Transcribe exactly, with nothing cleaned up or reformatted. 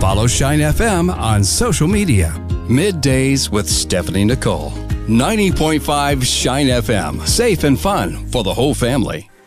Follow Shine F M on social media. Middays with Stephanie Nicole. ninety point five Shine F M. Safe and fun for the whole family.